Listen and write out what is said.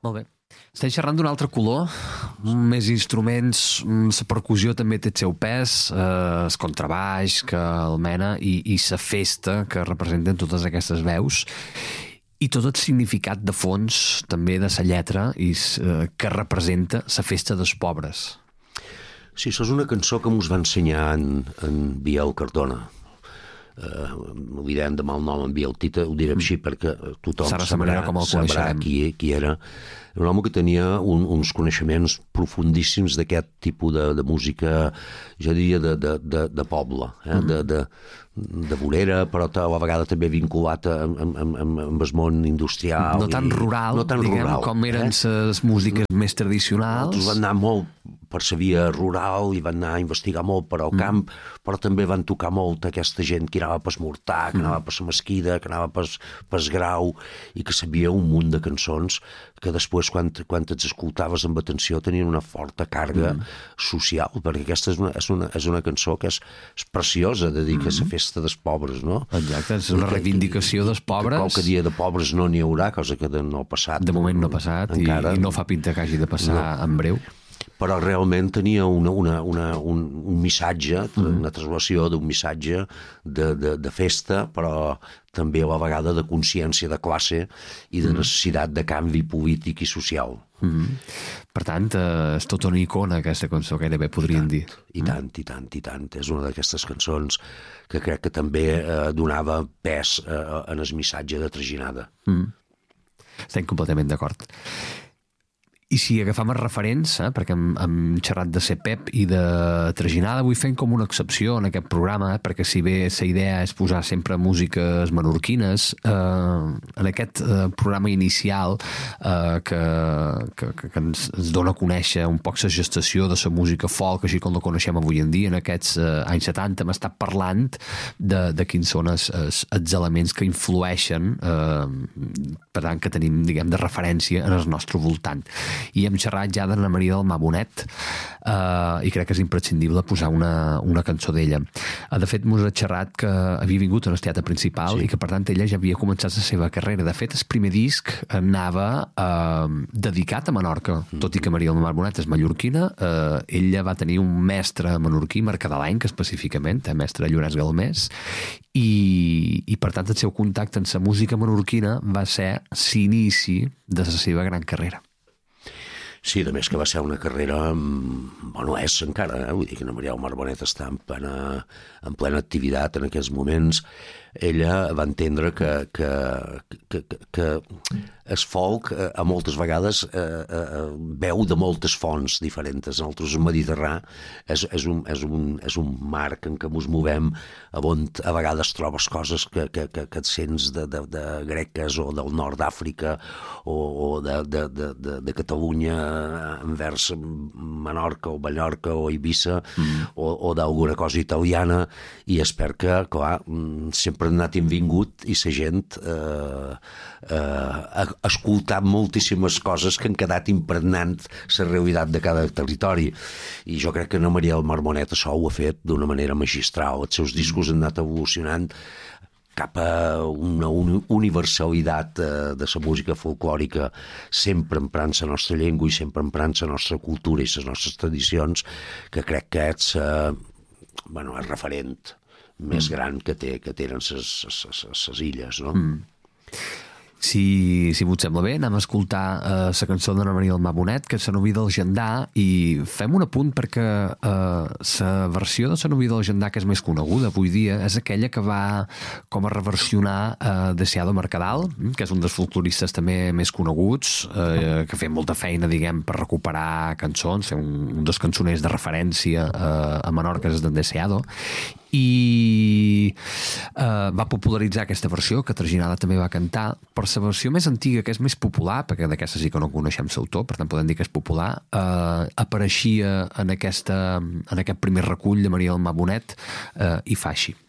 Molt bé. Estem xerrant d'un altre color, més instruments, la percussió també té el seu pes, el contrabaix que el mena i la festa que representen totes aquestes veus i tot el significat de fons també de la lletra que representa la festa dels pobres. Sí, això és una cançó que ens va ensenyar en Biel Cardona. Oblidem demà el nom en Biel Tita, ho direm així perquè tothom sabrà qui era. Un home que tenia uns coneixements profundíssims d'aquest tipus de música, jo diria de poble, de vorera, però a la vegada també vinculat amb el món industrial. No tan rural, com eren les músiques més tradicionals. Nosaltres van anar molt per la via rural i van anar a investigar molt per al camp, però també van tocar molt aquesta gent que anava per Mortà, que anava per la Mesquida, que anava per Grau, i que sabia un munt de cançons que després, quan et escoltaves amb atenció, tenien una forta càrrega social, perquè aquesta és una cançó que és preciosa, de dir que és la festa dels pobres, no? Exacte, és una reivindicació dels pobres. Qualque dia de pobres no n'hi haurà, cosa que no ha passat. De moment no ha passat, i no fa pinta que hagi de passar en breu. Però realment tenia un missatge, una translació d'un missatge de festa, però també a la vegada de consciència de classe i de necessitat de canvi polític i social. Per tant, és tota una icona aquesta cançó, gairebé podríem dir. I tant. És una d'aquestes cançons que crec que també donava pes en el missatge de Traginada. Estem completament d'acord. I si agafam els referents, perquè hem xerrat de Pep i de Traginada, vull fer com una excepció en aquest programa, perquè si bé la idea és posar sempre músiques menorquines, en aquest programa inicial que ens dona a conèixer un poc la gestació de la música folk, així com la coneixem avui en dia, en aquests anys 70 hem estat parlant de quins són els elements que influeixen, per tant, que tenim, diguem, de referència en el nostre voltant. I hem xerrat ja d'Anna Maria del Mar Bonet i crec que és imprescindible posar una cançó d'ella. De fet, mos ha xerrat que havia vingut en el teatre principal i que per tant ella ja havia començat la seva carrera. De fet, el primer disc anava dedicat a Menorca, tot i que Maria del Mar Bonet és mallorquina. Ella va tenir un mestre menorquí, mercadelenc específicament, mestre Llorenç Galmés, i per tant el seu contacte amb la música menorquina va ser l'inici de la seva gran carrera. Sí, a més que va ser una carrera, bueno, és encara, vull dir que Anna Maria del Mar Bonet està en plena activitat en aquests moments. Ella va entendre que el folk a moltes vegades veu de moltes fonts diferents. Nosaltres, el Mediterrà és un marc en què ens movem on a vegades trobes coses que et sents de greques o del nord d'Àfrica o de Catalunya envers Menorca o Mallorca o Eivissa o d'alguna cosa italiana, i espero que, clar, sempre ha anat benvingut i la gent ha escoltat moltíssimes coses que han quedat impregnant la realitat de cada territori, i jo crec que Anna Maria del Mar Bonet això ho ha fet d'una manera magistral. Els seus discos han anat evolucionant cap a una universalitat de la música folclòrica, sempre emprant la nostra llengua i sempre emprant la nostra cultura i les nostres tradicions, que crec que és el referent més gran que tenen les illes, no? Si us sembla bé, anem a escoltar la cançó d'Anna Maria del Mar Bonet, que és La Noví del Jandà, i fem un apunt perquè la versió de La Noví del Jandà que és més coneguda avui dia és aquella que va com a reversionar Deseado Mercadal, que és un dels folcloristes també més coneguts, que ha fet molta feina, diguem, per recuperar cançons, fer un dels cançoners de referència a Menorca és d'en Deseado, i va popularitzar aquesta versió que Traginada també va cantar. Per la versió més antiga, que és més popular, perquè d'aquesta sí que no coneixem l'autor, per tant podem dir que és popular, apareixia en aquest primer recull de Maria del Mar Bonet, i fa així.